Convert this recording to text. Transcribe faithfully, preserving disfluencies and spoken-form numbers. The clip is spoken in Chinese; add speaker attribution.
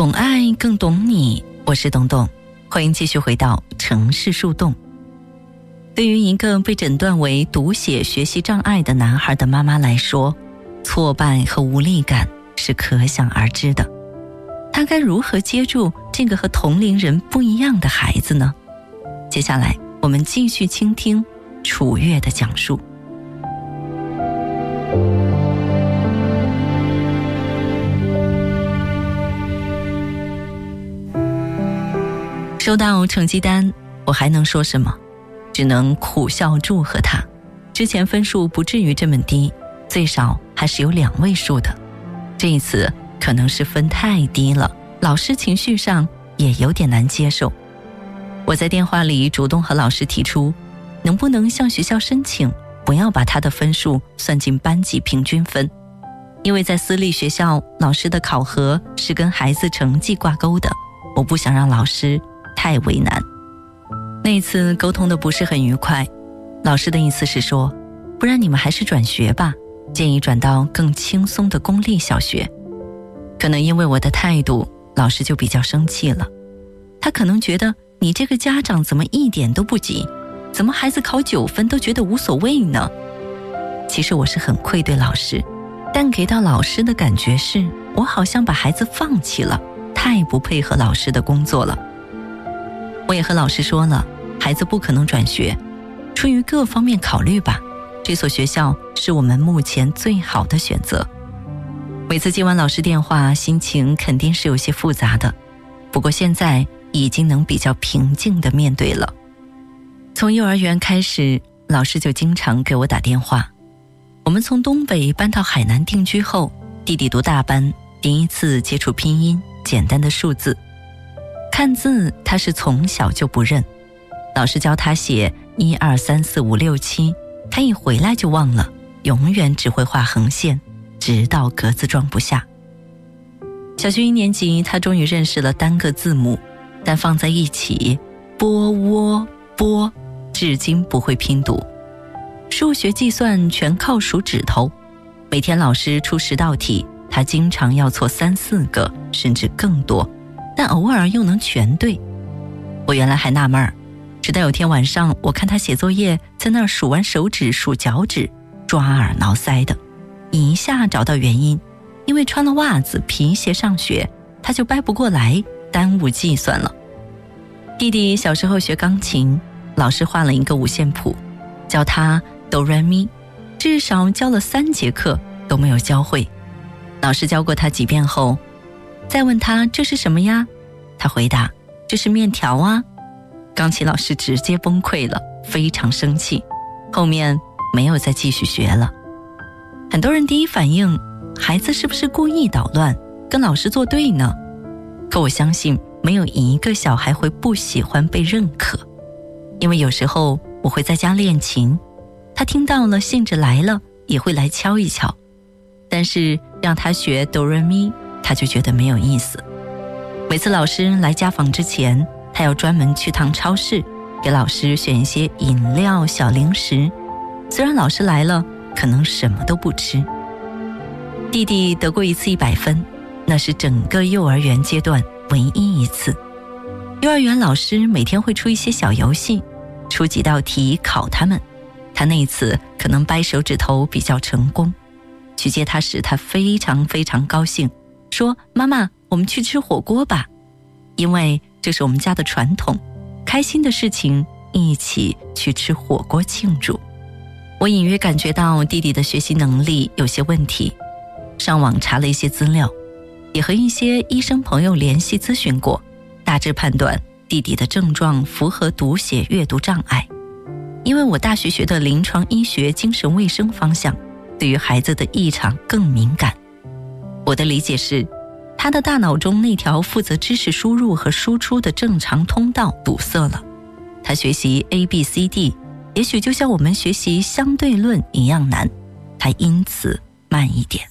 Speaker 1: 懂爱更懂你，我是董董，欢迎继续回到城市树洞。对于一个被诊断为读写学习障碍的男孩的妈妈来说，挫败和无力感是可想而知的。他该如何接住这个和同龄人不一样的孩子呢？接下来我们继续倾听楚月的讲述。收到成绩单，我还能说什么？只能苦笑祝贺他。之前分数不至于这么低，最少还是有两位数的。这一次可能是分太低了，老师情绪上也有点难接受。我在电话里主动和老师提出，能不能向学校申请，不要把他的分数算进班级平均分，因为在私立学校，老师的考核是跟孩子成绩挂钩的，我不想让老师太为难。那一次沟通的不是很愉快，老师的意思是说，不然你们还是转学吧，建议转到更轻松的公立小学。可能因为我的态度，老师就比较生气了。他可能觉得你这个家长怎么一点都不急，怎么孩子考九分都觉得无所谓呢？其实我是很愧对老师，但给到老师的感觉是，我好像把孩子放弃了，太不配合老师的工作了。我也和老师说了，孩子不可能转学，出于各方面考虑吧，这所学校是我们目前最好的选择。每次接完老师电话，心情肯定是有些复杂的，不过现在已经能比较平静地面对了。从幼儿园开始，老师就经常给我打电话。我们从东北搬到海南定居后，弟弟读大班，第一次接触拼音，简单的数字。看字他是从小就不认，老师教他写一二三四五六七，他一回来就忘了，永远只会画横线，直到格子装不下。小学一年级他终于认识了单个字母，但放在一起波窝波至今不会拼读。数学计算全靠数指头，每天老师出十道题，他经常要错三四个甚至更多，但偶尔又能全对。我原来还纳闷儿，直到有天晚上，我看他写作业，在那儿数完手指数脚趾，抓耳挠腮的，一下找到原因，因为穿了袜子皮鞋上学，他就掰不过来，耽误计算了。弟弟小时候学钢琴，老师换了一个五线谱，教他哆来咪，至少教了三节课都没有教会。老师教过他几遍后，再问他这是什么呀？他回答这是面条啊。钢琴老师直接崩溃了，非常生气，后面没有再继续学了。很多人第一反应，孩子是不是故意捣乱，跟老师作对呢？可我相信没有一个小孩会不喜欢被认可，因为有时候我会在家练琴，他听到了兴致来了也会来敲一敲，但是让他学哆来咪，他就觉得没有意思。每次老师来家访之前，他要专门去趟超市，给老师选一些饮料小零食，虽然老师来了可能什么都不吃。弟弟得过一次一百分，那是整个幼儿园阶段唯一一次。幼儿园老师每天会出一些小游戏，出几道题考他们，他那一次可能掰手指头比较成功。去接他时，他非常非常高兴，说妈妈，我们去吃火锅吧，因为这是我们家的传统，开心的事情一起去吃火锅庆祝。我隐约感觉到弟弟的学习能力有些问题，上网查了一些资料，也和一些医生朋友联系咨询过，大致判断弟弟的症状符合读写阅读障碍。因为我大学学的临床医学精神卫生方向，对于孩子的异常更敏感。我的理解是，他的大脑中那条负责知识输入和输出的正常通道堵塞了，他学习 A B C D 也许就像我们学习相对论一样难，他因此慢一点。